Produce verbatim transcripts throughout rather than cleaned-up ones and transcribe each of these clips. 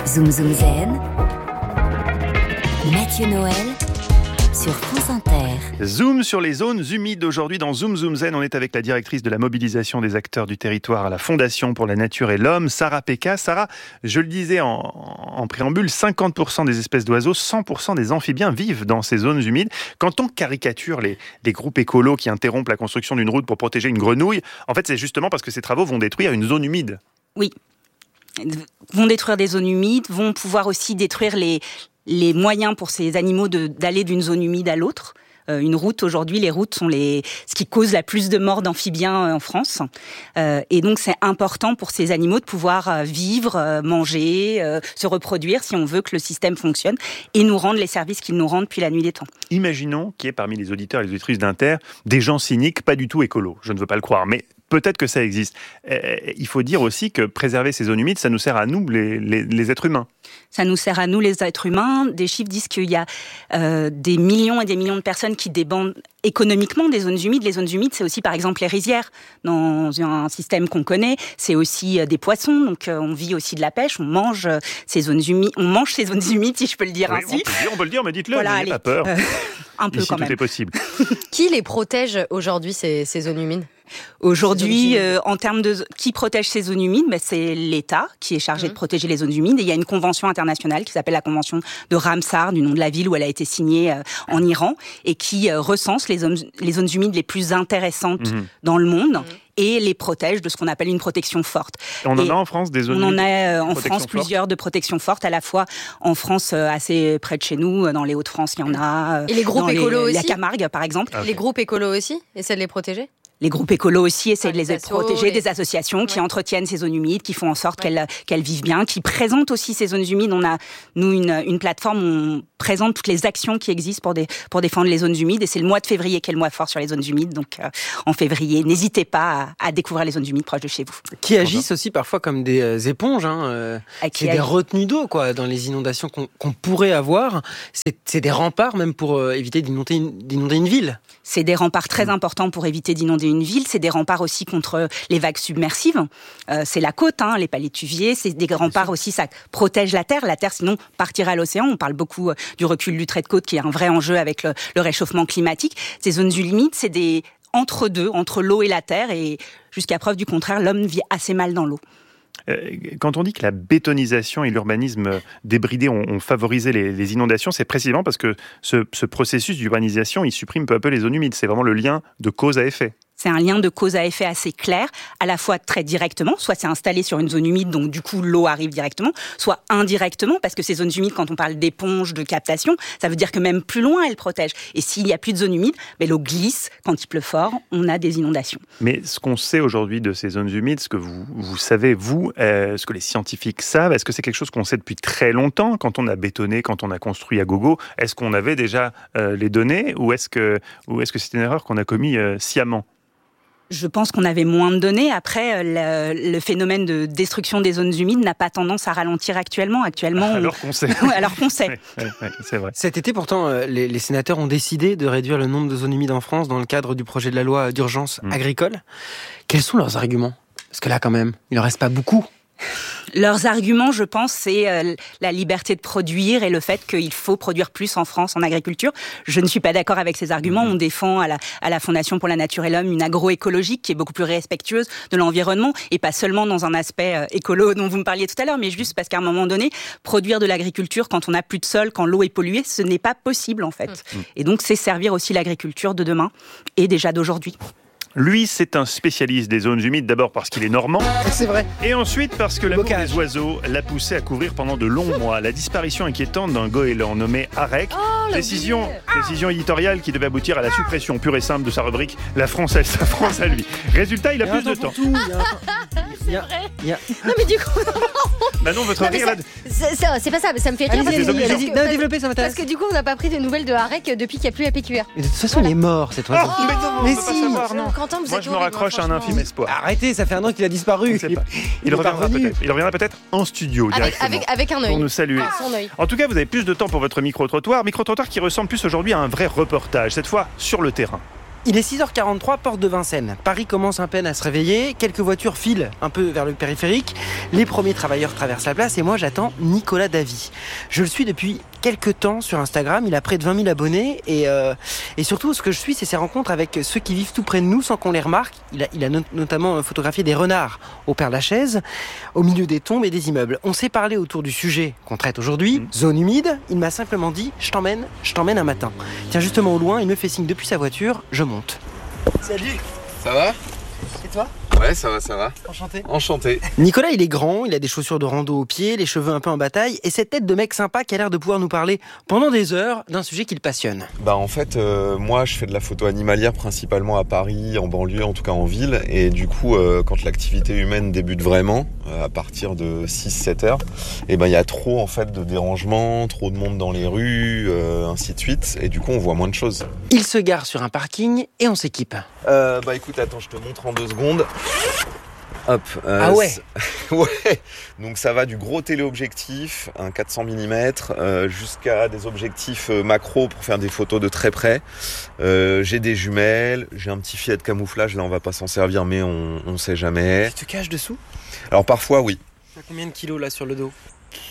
Zoom Zoom Zen, Mathieu Noël sur France Inter. Zoom sur les zones humides. Aujourd'hui dans Zoom Zoom Zen, on est avec la directrice de la mobilisation des acteurs du territoire à la Fondation pour la Nature et l'Homme, Sarah Péka. Sarah, je le disais en, en préambule, cinquante pour cent des espèces d'oiseaux, cent pour cent des amphibiens vivent dans ces zones humides. Quand on caricature les, les groupes écolos qui interrompent la construction d'une route pour protéger une grenouille, en fait c'est justement parce que ces travaux vont détruire une zone humide. Oui, vont détruire des zones humides, vont pouvoir aussi détruire les, les moyens pour ces animaux de, d'aller d'une zone humide à l'autre. Euh, une route, aujourd'hui, les routes sont les, ce qui cause la plus de morts d'amphibiens en France. Euh, et donc, c'est important pour ces animaux de pouvoir vivre, euh, manger, euh, se reproduire, si on veut que le système fonctionne, et nous rendre les services qu'ils nous rendent depuis la nuit des temps. Imaginons qu'il y ait parmi les auditeurs et les auditrices d'Inter des gens cyniques, pas du tout écolos. Je ne veux pas le croire, mais peut-être que ça existe. Euh, il faut dire aussi que préserver ces zones humides, ça nous sert à nous, les, les, les êtres humains. Ça nous sert à nous, les êtres humains. Des chiffres disent qu'il y a euh, des millions et des millions de personnes qui dépendent économiquement des zones humides. Les zones humides, c'est aussi par exemple les rizières, dans un système qu'on connaît. C'est aussi euh, des poissons, donc euh, on vit aussi de la pêche. On mange euh, ces zones humides, on mange ces zones humides, si je peux le dire Oui, ainsi. On peut le dire, on peut le dire, mais dites-le, Voilà, n'ayez allez, pas peur. Euh, un peu Ici, quand tout même. est possible. Qui les protège aujourd'hui, ces, ces zones humides ? Aujourd'hui, euh, en termes de qui protège ces zones humides, ben c'est l'État qui est chargé mmh. de protéger les zones humides. Et il y a une convention internationale qui s'appelle la convention de Ramsar, du nom de la ville où elle a été signée euh, en Iran, et qui euh, recense les zones, les zones humides les plus intéressantes mmh. dans le monde. Mmh. Et les protège de ce qu'on appelle une protection forte. Et on en et a en France des zones On humides en a euh, en France forte. plusieurs de protection forte, à la fois en France euh, assez près de chez nous, dans les Hauts-de-France, il y en a. Euh, et les groupes écolos aussi. La Camargue, par exemple. Okay. Les groupes écolos aussi essaient de les protéger. Les groupes écolos aussi essaient ouais, de les assos, protéger, les... des associations ouais. qui entretiennent ces zones humides, qui font en sorte ouais. qu'elles, qu'elles vivent bien, qui présentent aussi ces zones humides. On a, nous, une, une plateforme où on présente toutes les actions qui existent pour, des, pour défendre les zones humides. Et c'est le mois de février qui est le mois fort sur les zones humides. Donc, euh, en février, n'hésitez pas à, à découvrir les zones humides proches de chez vous. Qui agissent aussi parfois comme des euh, éponges. Hein, euh, c'est des retenues d'eau, quoi, dans les inondations qu'on, qu'on pourrait avoir. C'est, c'est des remparts, même pour euh, éviter d'inonder une, d'inonder une ville. C'est des remparts très mmh. importants pour éviter d'inonder une ville. C'est des remparts aussi contre les vagues submersives. Euh, c'est la côte, hein, les palétuviers. C'est des remparts aussi, ça protège la terre. La terre, sinon, partirait à l'océan. On parle beaucoup euh, du recul du trait de côte, qui est un vrai enjeu avec le, le réchauffement climatique. Ces zones humides, c'est des entre-deux, entre l'eau et la terre. Et jusqu'à preuve du contraire, l'homme vit assez mal dans l'eau. Quand on dit que la bétonisation et l'urbanisme débridé ont, ont favorisé les, les inondations, c'est précisément parce que ce, ce processus d'urbanisation, il supprime peu à peu les zones humides. C'est vraiment le lien de cause à effet. C'est un lien de cause à effet assez clair, à la fois très directement, soit c'est installé sur une zone humide, donc du coup l'eau arrive directement, soit indirectement, parce que ces zones humides, quand on parle d'éponges, de captation, ça veut dire que même plus loin, elles protègent. Et s'il n'y a plus de zone humide, ben, l'eau glisse, quand il pleut fort, on a des inondations. Mais ce qu'on sait aujourd'hui de ces zones humides, ce que vous, vous savez, vous, euh, ce que les scientifiques savent, est-ce que c'est quelque chose qu'on sait depuis très longtemps, quand on a bétonné, quand on a construit à gogo? Est-ce qu'on avait déjà euh, les données, ou est-ce que, ou est-ce que c'est une erreur qu'on a commise euh, sciemment? Je pense qu'on avait moins de données. Après, le, le phénomène de destruction des zones humides n'a pas tendance à ralentir actuellement. Actuellement, alors on... qu'on sait. Ouais, alors qu'on sait. Ouais, ouais, ouais, c'est vrai. Cet été, pourtant, les, les sénateurs ont décidé de réduire le nombre de zones humides en France dans le cadre du projet de la loi d'urgence mmh. agricole. Quels sont leurs arguments ? Parce que là, quand même, il ne reste pas beaucoup. Leurs arguments, je pense, c'est euh, la liberté de produire et le fait qu'il faut produire plus en France en agriculture. Je ne suis pas d'accord avec ces arguments. On défend à la, à la Fondation pour la Nature et l'Homme une agroécologique qui est beaucoup plus respectueuse de l'environnement et pas seulement dans un aspect euh, écolo dont vous me parliez tout à l'heure, mais juste parce qu'à un moment donné, produire de l'agriculture quand on n'a plus de sol, quand l'eau est polluée, ce n'est pas possible en fait. Mmh. Et donc, c'est servir aussi l'agriculture de demain et déjà d'aujourd'hui. Lui, c'est un spécialiste des zones humides, d'abord parce qu'il est normand. C'est vrai. Et ensuite parce que l'amour des oiseaux l'a poussé à couvrir pendant de longs mois la disparition inquiétante d'un goéland nommé Arek. Oh, décision, décision éditoriale qui devait aboutir à la suppression pure et simple de sa rubrique La France à sa France à lui. Résultat, il a, il a plus de temps. Tout, il y a... Il y a... Non mais du coup... Bah non, votre non, rire ça, là... C'est, c'est, c'est pas ça, mais ça me fait rire. Allez-y, parce allez-y, que, allez-y. parce Non, développez, ça m'intéresse. Parce que du coup, on n'a pas pris de nouvelles de Arek depuis qu'il n'y a plus la P Q R. Mais de toute façon, voilà. Il est mort, cet oiseau. Oh, mais non, on mais peut si. pas savoir, non. Quentin, vous Moi, êtes je me horrible, raccroche à un infime espoir. Arrêtez, ça fait un an qu'il a disparu. Il, il, il reviendra peut-être. Il reviendra peut-être en studio avec, directement. avec, avec un œil. Pour nous saluer. Ah, son œil. En tout cas, vous avez plus de temps pour votre micro-trottoir. Micro-trottoir qui ressemble plus aujourd'hui à un vrai reportage, cette fois sur le terrain. Il est six heures quarante-trois, porte de Vincennes. Paris commence à peine à se réveiller, quelques voitures filent un peu vers le périphérique, les premiers travailleurs traversent la place et moi j'attends Nicolas Davy. Je le suis depuis quelques temps sur Instagram, il a près de vingt mille abonnés et, euh, et surtout ce que je suis c'est ses rencontres avec ceux qui vivent tout près de nous sans qu'on les remarque. Il a, il a no- notamment photographié des renards au Père-Lachaise, au milieu des tombes et des immeubles. On s'est parlé autour du sujet qu'on traite aujourd'hui, mmh. zone humide, il m'a simplement dit « je t'emmène, je t'emmène un matin ». Tiens justement au loin, il me fait signe depuis sa voiture, je monte. Salut. Ça va? Et toi? Ouais, ça va, ça va. Enchanté. Enchanté. Nicolas, il est grand, il a des chaussures de rando aux pieds, les cheveux un peu en bataille, et cette tête de mec sympa qui a l'air de pouvoir nous parler pendant des heures d'un sujet qui le passionne. Bah en fait, euh, moi je fais de la photo animalière principalement à Paris, en banlieue, en tout cas en ville, et du coup, euh, quand l'activité humaine débute vraiment, euh, à partir de six sept heures, et ben il y a trop en fait de dérangements, trop de monde dans les rues, euh, ainsi de suite, et du coup on voit moins de choses. Il se gare sur un parking et on s'équipe. Euh, bah écoute, attends, je te montre en deux secondes. Hop, euh, ah ouais. Ouais. Donc ça va du gros téléobjectif, un quatre cents millimètres, euh, jusqu'à des objectifs euh, macro pour faire des photos de très près. Euh, j'ai des jumelles, j'ai un petit filet de camouflage, là on va pas s'en servir mais on, on sait jamais. Tu te caches dessous? Alors parfois oui. T'as combien de kilos là sur le dos?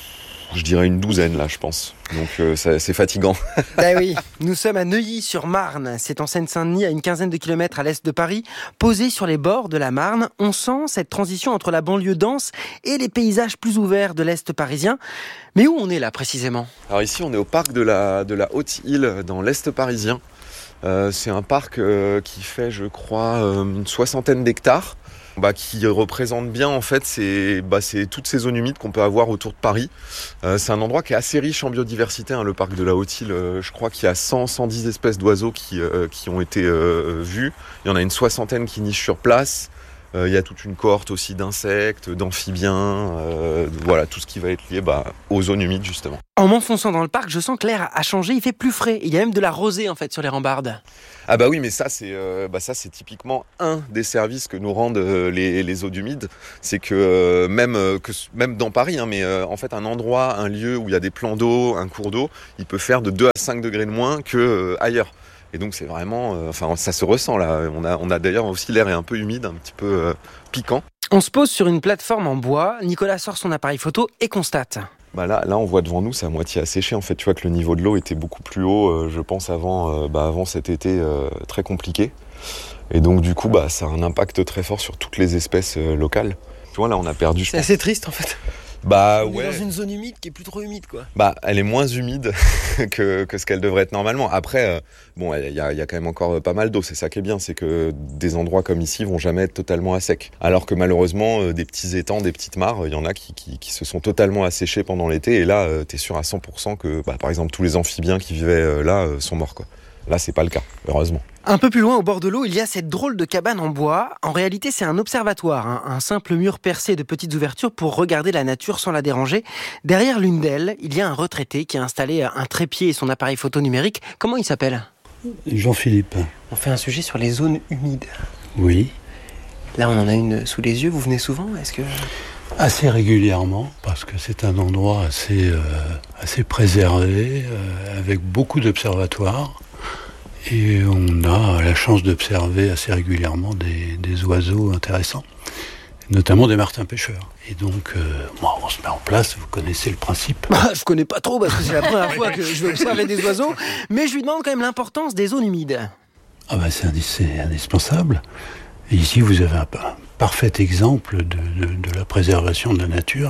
Je dirais une douzaine là je pense, donc euh, ça, c'est fatigant. Bah oui, nous sommes à Neuilly-sur-Marne, c'est en Seine-Saint-Denis à une quinzaine de kilomètres à l'est de Paris. Posé sur les bords de la Marne, on sent cette transition entre la banlieue dense et les paysages plus ouverts de l'est parisien. Mais où on est là précisément? Alors ici on est au parc de la, de la Haute-Île dans l'est parisien. Euh, c'est un parc euh, qui fait je crois euh, une soixantaine d'hectares. Bah, qui représente bien en fait c'est, bah, c'est toutes ces zones humides qu'on peut avoir autour de Paris. Euh, c'est un endroit qui est assez riche en biodiversité, hein, le parc de la Haute-Île. Euh, je crois qu'il y a cent à cent dix espèces d'oiseaux qui, euh, qui ont été euh, vues. Il y en a une soixantaine qui nichent sur place. Euh, il y a toute une cohorte aussi d'insectes, d'amphibiens, euh, voilà, tout ce qui va être lié bah, aux zones humides justement. En m'enfonçant dans le parc, je sens que l'air a changé, il fait plus frais. Il y a même de la rosée en fait sur les rambardes. Ah bah oui, mais ça c'est, euh, bah ça c'est typiquement un des services que nous rendent euh, les, les eaux humides. C'est que, euh, même, euh, que même dans Paris, hein, mais euh, en fait un endroit, un lieu où il y a des plans d'eau, un cours d'eau, il peut faire de deux à cinq degrés de moins que euh, ailleurs. Et donc c'est vraiment, euh, enfin ça se ressent là. On a, on a d'ailleurs aussi l'air est un peu humide, un petit peu euh, piquant. On se pose sur une plateforme en bois. Nicolas sort son appareil photo et constate. Bah là, là, on voit devant nous, c'est à moitié asséché. En fait, tu vois que le niveau de l'eau était beaucoup plus haut, euh, je pense, avant, euh, bah, avant cet été euh, très compliqué. Et donc, du coup, bah, ça a un impact très fort sur toutes les espèces euh, locales. Tu vois, là, on a perdu. C'est assez triste, en fait. Bah on ouais. est dans une zone humide qui est plus trop humide, quoi. Bah, elle est moins humide que, que ce qu'elle devrait être normalement. Après, euh, bon, il y a, y a quand même encore pas mal d'eau. C'est ça qui est bien, c'est que des endroits comme ici vont jamais être totalement à sec. Alors que malheureusement, euh, des petits étangs, des petites mares, il y en a qui, qui, qui se sont totalement asséchés pendant l'été. Et là, euh, t'es sûr à cent pour cent que, bah, par exemple, tous les amphibiens qui vivaient euh, là euh, sont morts, quoi. Là, c'est pas le cas, heureusement. Un peu plus loin, au bord de l'eau, il y a cette drôle de cabane en bois. En réalité, c'est un observatoire, hein, un simple mur percé de petites ouvertures pour regarder la nature sans la déranger. Derrière l'une d'elles, il y a un retraité qui a installé un trépied et son appareil photo numérique. Comment il s'appelle? Jean-Philippe. On fait un sujet sur les zones humides. Oui. Là, on en a une sous les yeux. Vous venez souvent? Est-ce que... Assez régulièrement, parce que c'est un endroit assez, euh, assez préservé, euh, avec beaucoup d'observatoires. Et on a la chance d'observer assez régulièrement des, des oiseaux intéressants, notamment des martins-pêcheurs. Et donc, euh, bon, on se met en place, vous connaissez le principe. Bah, je connais pas trop, parce que c'est la première fois que je vais observer des oiseaux, mais je lui demande quand même l'importance des zones humides. Ah ben, c'est, c'est indispensable. Et ici, vous avez un, un parfait exemple de, de, de la préservation de la nature.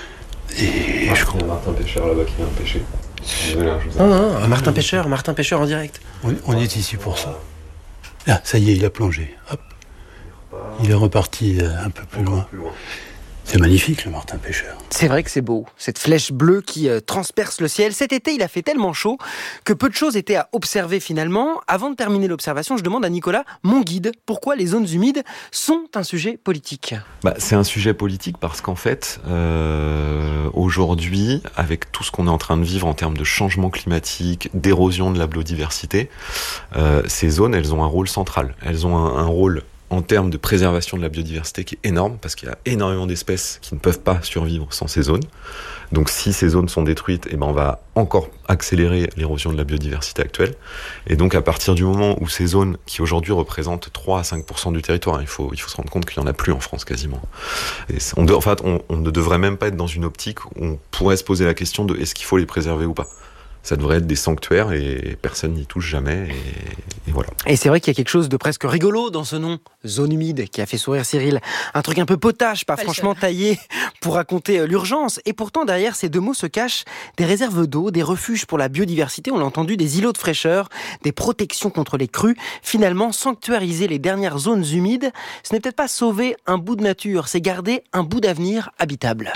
Et je crois... Il y a un martin-pêcheur là-bas qui vient de pêcher. Non, non, un Martin Pêcheur, Martin Pêcheur en direct. On, on est ici pour ça. Ah, ça y est, il a plongé. Hop. Il est reparti un peu plus loin. C'est magnifique, le Martin Pêcheur. C'est vrai que c'est beau, cette flèche bleue qui euh, transperce le ciel. Cet été, il a fait tellement chaud que peu de choses étaient à observer finalement. Avant de terminer l'observation, je demande à Nicolas, mon guide, pourquoi les zones humides sont un sujet politique? Bah, c'est un sujet politique parce qu'en fait, euh, aujourd'hui, avec tout ce qu'on est en train de vivre en termes de changement climatique, d'érosion de la biodiversité, euh, ces zones, elles ont un rôle central. Elles ont un, un rôle en termes de préservation de la biodiversité qui est énorme, parce qu'il y a énormément d'espèces qui ne peuvent pas survivre sans ces zones. Donc si ces zones sont détruites, eh ben on va encore accélérer l'érosion de la biodiversité actuelle. Et donc à partir du moment où ces zones, qui aujourd'hui représentent trois à cinq pour cent du territoire, il faut, il faut se rendre compte qu'il n'y en a plus en France quasiment. Et on, en fait, on, on ne devrait même pas être dans une optique où on pourrait se poser la question de est-ce qu'il faut les préserver ou pas. Ça devrait être des sanctuaires et personne n'y touche jamais. Et, et voilà. Et c'est vrai qu'il y a quelque chose de presque rigolo dans ce nom, zone humide, qui a fait sourire Cyril. Un truc un peu potache, pas, pas franchement taillé pour raconter l'urgence. Et pourtant, derrière ces deux mots se cachent des réserves d'eau, des refuges pour la biodiversité, on l'a entendu, des îlots de fraîcheur, des protections contre les crues. Finalement, sanctuariser les dernières zones humides, ce n'est peut-être pas sauver un bout de nature, c'est garder un bout d'avenir habitable.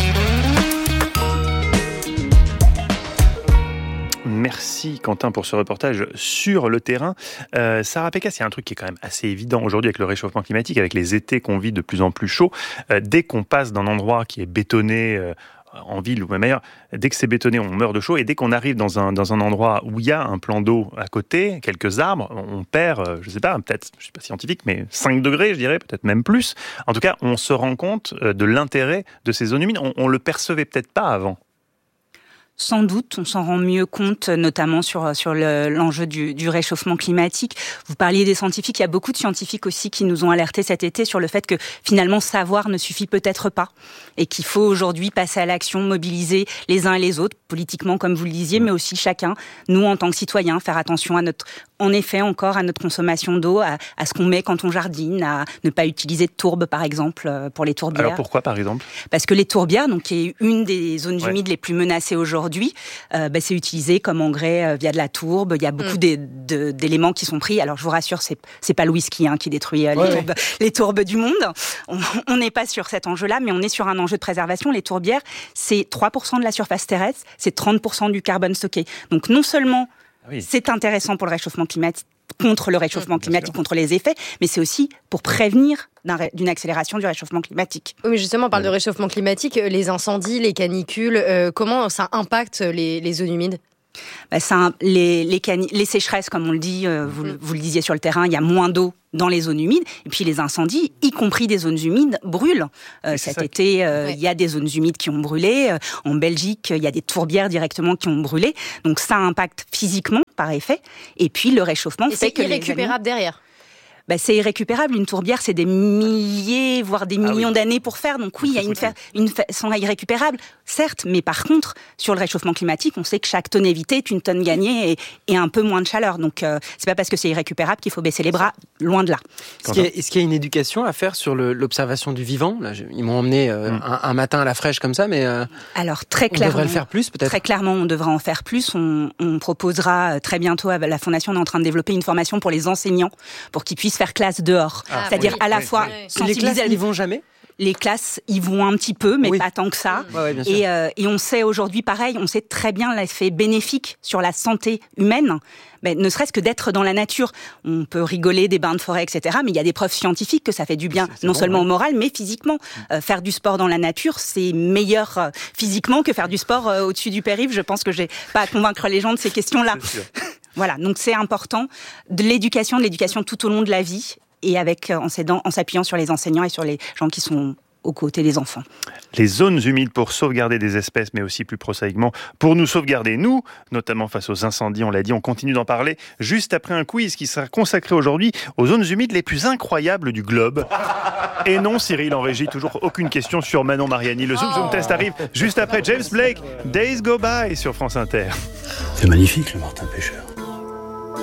Merci Quentin pour ce reportage sur le terrain. Euh, Sarah Pécasse, il y a un truc qui est quand même assez évident aujourd'hui avec le réchauffement climatique, avec les étés qu'on vit de plus en plus chauds. Euh, dès qu'on passe d'un endroit qui est bétonné, euh, en ville ou même ailleurs, dès que c'est bétonné, on meurt de chaud. Et dès qu'on arrive dans un, dans un endroit où il y a un plan d'eau à côté, quelques arbres, on perd, euh, je ne sais pas, peut-être, je ne suis pas scientifique, mais cinq degrés, je dirais, peut-être même plus. En tout cas, on se rend compte de l'intérêt de ces zones humides. On ne le percevait peut-être pas avant. Sans doute, on s'en rend mieux compte, notamment sur sur le, l'enjeu du, du réchauffement climatique. Vous parliez des scientifiques, il y a beaucoup de scientifiques aussi qui nous ont alertés cet été sur le fait que finalement savoir ne suffit peut-être pas et qu'il faut aujourd'hui passer à l'action, mobiliser les uns et les autres, politiquement comme vous le disiez, mais aussi chacun, nous en tant que citoyens, faire attention à notre, en effet encore à notre consommation d'eau, à, à ce qu'on met quand on jardine, à ne pas utiliser de tourbe par exemple pour les tourbières. Alors pourquoi par exemple ? Parce que les tourbières, donc qui est une des zones ouais. humides les plus menacées aujourd'hui. Aujourd'hui, euh, bah, c'est utilisé comme engrais euh, via de la tourbe. Il y a beaucoup mmh. de, de, d'éléments qui sont pris. Alors, je vous rassure, c'est, c'est pas le whisky hein, qui détruit euh, les, ouais, tourbes, ouais. les tourbes du monde. On n'est pas sur cet enjeu-là, mais on est sur un enjeu de préservation. Les tourbières, c'est trois pour cent de la surface terrestre, c'est trente pour cent du carbone stocké. Donc, non seulement oui. c'est intéressant pour le réchauffement climatique, contre le réchauffement mmh, climatique, contre les effets, mais c'est aussi pour prévenir d'un, d'une accélération du réchauffement climatique. Oui, mais justement, on parle de réchauffement climatique, les incendies, les canicules, euh, comment ça impacte les, les zones humides ? Bah, ça, les, les, cani- les sécheresses, comme on le dit, euh, vous, mmh. vous le disiez sur le terrain, il y a moins d'eau dans les zones humides, et puis les incendies, y compris des zones humides, brûlent. Euh, cet été, euh, ouais. il y a des zones humides qui ont brûlé. Euh, en Belgique, il y a des tourbières directement qui ont brûlé. Donc ça impacte physiquement, par effet. Et puis le réchauffement et fait c'est que irrécupérable les animaux... derrière. Bah, c'est irrécupérable. Une tourbière, c'est des milliers, voire des millions ah oui. d'années pour faire. Donc oui, il y a une, fa- une façon irrécupérable, certes, mais par contre, sur le réchauffement climatique, on sait que chaque tonne évitée est une tonne gagnée et, et un peu moins de chaleur. Donc euh, c'est pas parce que c'est irrécupérable qu'il faut baisser les bras, loin de là. Est-ce qu'il y a, est-ce qu'il y a une éducation à faire sur le, l'observation du vivant ? Là, je, ils m'ont emmené euh, mm. un, un matin à la fraîche comme ça, mais euh, alors très on clairement, devrait le faire plus peut-être. Très clairement, on devrait en faire plus. On, on proposera très bientôt à la Fondation, on est en train de développer une formation pour les enseignants, pour qu'ils puissent faire classe dehors. Ah, C'est-à-dire oui, à la oui, fois oui. sensibiliser. Les classes, ils y vont jamais ? Les classes, ils vont un petit peu, mais oui. pas tant que ça. Ouais, ouais, bien sûr. Et, euh, et on sait aujourd'hui, pareil, on sait très bien l'effet bénéfique sur la santé humaine, mais ne serait-ce que d'être dans la nature. On peut rigoler des bains de forêt, et cetera, mais il y a des preuves scientifiques que ça fait du bien, c'est, c'est non bon, seulement ouais. au moral, mais physiquement. Euh, faire du sport dans la nature, c'est meilleur euh, physiquement que faire du sport euh, au-dessus du périph'. Je pense que j'ai pas à convaincre les gens de ces questions-là. Voilà, donc c'est important. De l'éducation, de l'éducation tout au long de la vie. Et avec, en, s'aidant, en s'appuyant sur les enseignants et sur les gens qui sont aux côtés des enfants. Les zones humides pour sauvegarder des espèces, mais aussi plus prosaïquement, pour nous sauvegarder, nous, notamment face aux incendies, on l'a dit, on continue d'en parler juste après un quiz qui sera consacré aujourd'hui aux zones humides les plus incroyables du globe. Et non, Cyril en régie, toujours aucune question sur Manon Mariani. Le Zoom Zoom Test arrive juste après James Blake, Days Go By sur France Inter. C'est magnifique le Martin Pêcheur.